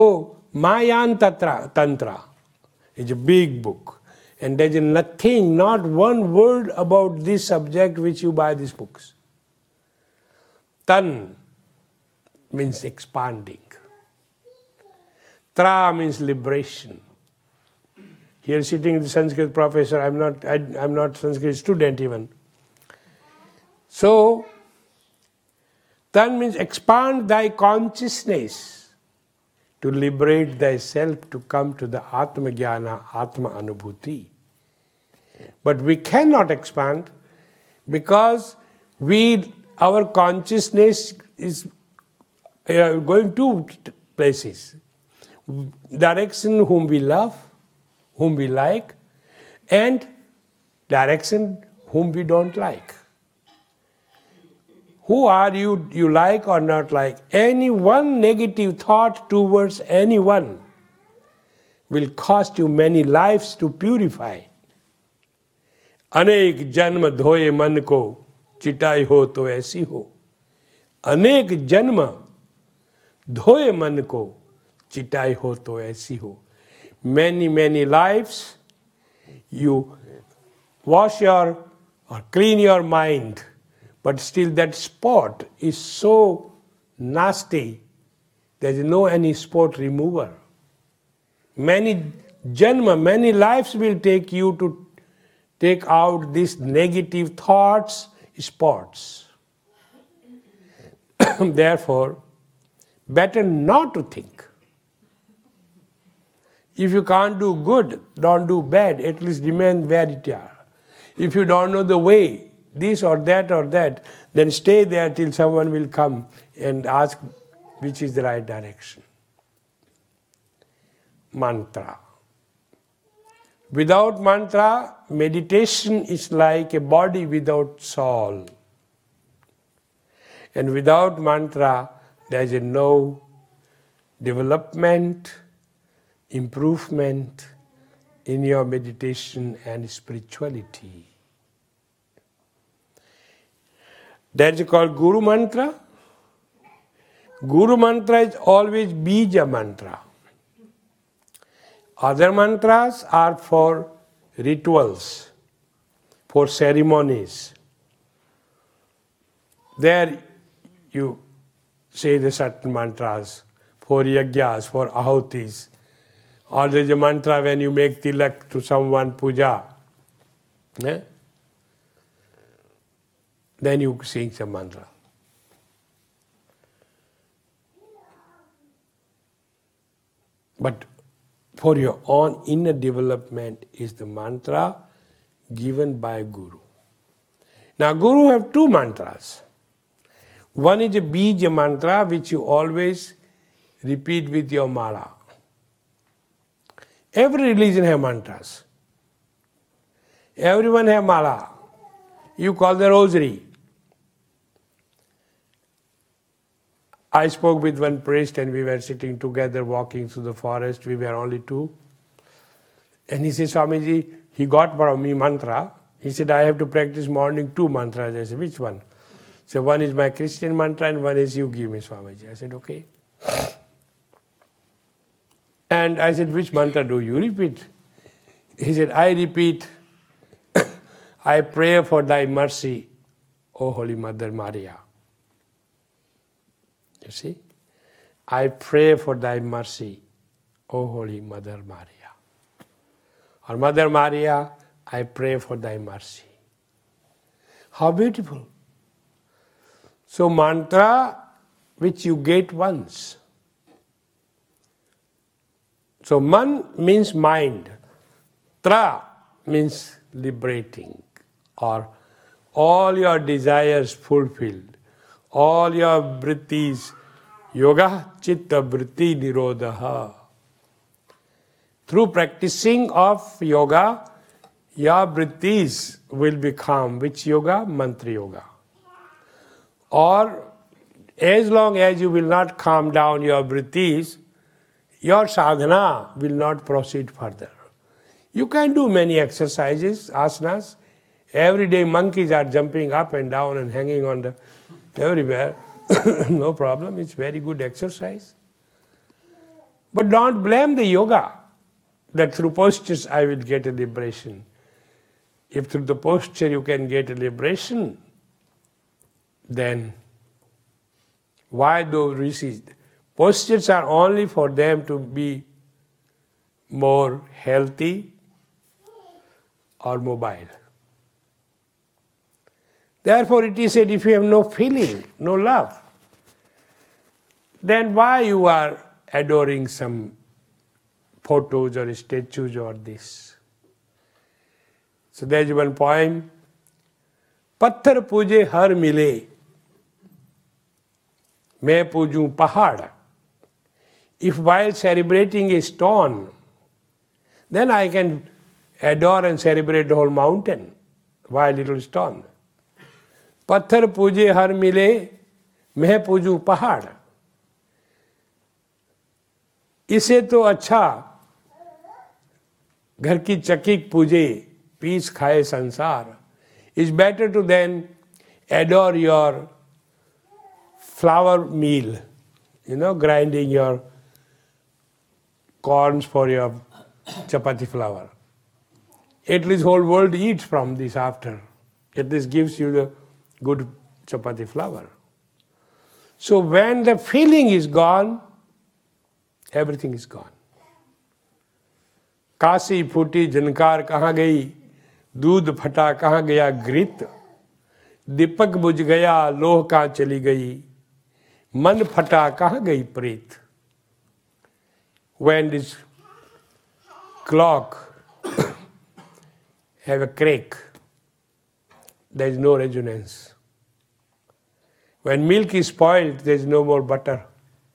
Mahayana Tantra is a big book. And there is nothing, not one word about this subject which you buy these books. Tan means expanding. Tra means liberation. Here sitting the Sanskrit professor, I'm not Sanskrit student even. So, Tan means expand thy consciousness to liberate thyself to come to the Atma Jnana, Atma Anubhuti. But we cannot expand because our consciousness is going two places. Direction whom we love, whom we like, and direction whom we don't like. Who are you like or not like? Any one negative thought towards anyone will cost you many lives to purify. अनेक जन्म धोए मन को चिटाई हो तो ऐसी हो. अनेक जन्म धोए मन को चिटाई हो तो ऐसी हो. Many lives you wash or clean your mind, but still that spot is so nasty, there is no any spot remover. Many janma, many lives will take you to take out these negative thoughts, spots. Therefore, better not to think. If you can't do good, don't do bad, at least remain where you are. If you don't know the way, this or that, then stay there till someone will come and ask which is the right direction. Mantra. Without mantra, meditation is like a body without soul. And without mantra, there is no development, improvement in your meditation and spirituality. That is called Guru Mantra. Guru Mantra is always Bija Mantra. Other mantras are for rituals, for ceremonies. There you say the certain mantras for yajnas, for ahutis. Or there is a mantra when you make tilak to someone, puja. Then you sing some mantra. But for your own inner development is the mantra given by Guru. Now Guru have two mantras. One is a Bija mantra which you always repeat with your mala. Every religion have mantras. Everyone have mala. You call the rosary. I spoke with one priest and we were sitting together walking through the forest. We were only two. And he said, Swamiji, he got from me mantra. He said, I have to practice morning 2 mantras. I said, which one? So one is my Christian mantra and one is you give me, Swamiji. I said, okay. And I said, which mantra do you repeat? He said, I repeat, I pray for thy mercy, O Holy Mother Maria. You see? I pray for thy mercy, O Holy Mother Maria. Or Mother Maria, I pray for thy mercy. How beautiful. So mantra which you get once. So man means mind. Tra means liberating or all your desires fulfilled. All your vrittis, yoga chitta vritti nirodha. Through practicing of yoga, your vrittis will become which yoga? Mantra yoga. Or as long as you will not calm down your vrittis, your sadhana will not proceed further. You can do many exercises, asanas. Every day monkeys are jumping up and down and hanging on the everywhere. No problem, it's very good exercise. But don't blame the yoga that through postures I will get a liberation. If through the posture you can get a liberation, then why those rishis? Postures are only for them to be more healthy or mobile. Therefore it is said, if you have no feeling, no love, then why you are adoring some photos or statues or this? So there is one poem, Patthar puje har mile, मैं पूजूं पहाड़. If while celebrating a stone, then I can adore and celebrate the whole mountain. Why little stone? पत्थर पूजे हर मिले, मैं पूजूं पहाड़. इसे तो अच्छा घर की चक्की पूजे, पीस खाए संसार. It's better to then adore your flour meal, grinding your corns for your chapati flour. At least whole world eats from this after. At least gives you the good chapati flour. So when the feeling is gone, everything is gone. Kashi फूटी जनकार कहाँ गई, दूध फटा कहाँ गया घृत, दीपक बुझ गया लोह कहाँ चली गई, मन फटा कहाँ गई प्रीत. When this clock have a crack, there is no resonance. When milk is spoiled, there is no more butter.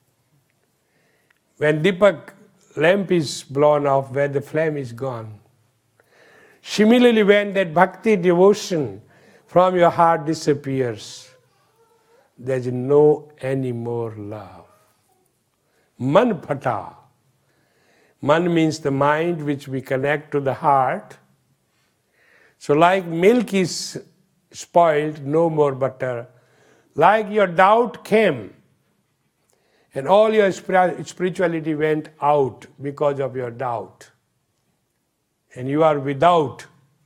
When Deepak lamp is blown off, where the flame is gone. Similarly, when that bhakti devotion from your heart disappears, there is no any more love. Man phata. Man means the mind which we connect to the heart. So like milk is spoiled, no more butter. Like your doubt came and all your spirituality went out because of your doubt. And you are without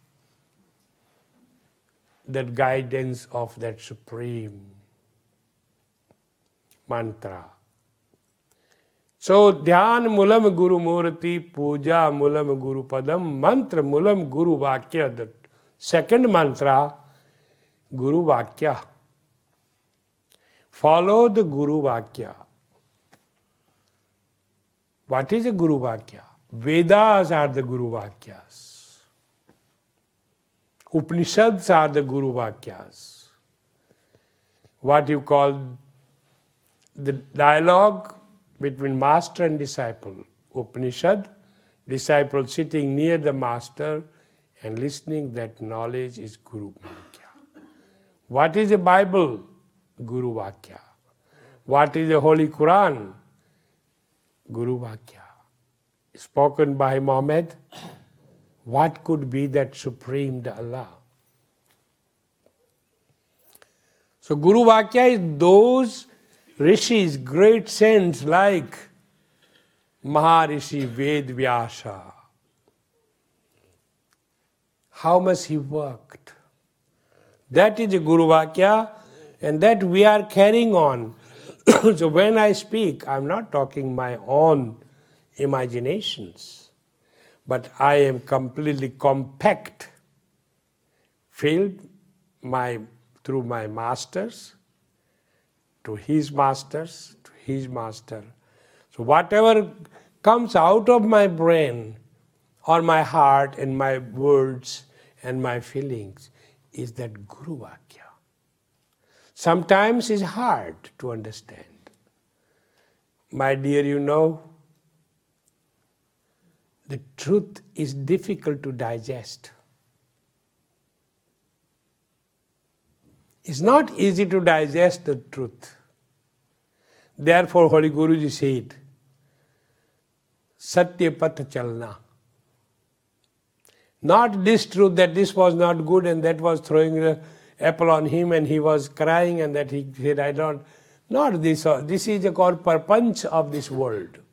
that guidance of that supreme mantra. So, dhyan mulam guru murti, puja mulam guru padam, mantra mulam guru vakya. The second mantra, guru vakya. Follow the guru vakya. What is a guru vakya? Vedas are the guru vakyas. Upanishads are the guru vakyas. What you call the dialogue between master and disciple. Upanishad, disciple sitting near the master and listening, that knowledge is Guru Vakya. What is the Bible? Guru Vakya. What is the Holy Quran? Guru Vakya. Spoken by Muhammad. What could be that supreme, the Allah? So Guru Vakya is those rishis, great saints like Maharishi Ved Vyasa. How much he worked. That is a Guru Vakya, and that we are carrying on. So when I speak, I'm not talking my own imaginations, but I am completely compact, filled through my masters, to his masters, to his master. So whatever comes out of my brain or my heart and my words and my feelings is that Guru Vakya. Sometimes it's hard to understand. My dear, the truth is difficult to digest. It's not easy to digest the truth. Therefore, Holy Guruji said, Satya Path Chalna. Not this truth that this was not good and that was throwing the apple on him and he was crying and that he said, I don't. Not this. This is the called perpanch of this world.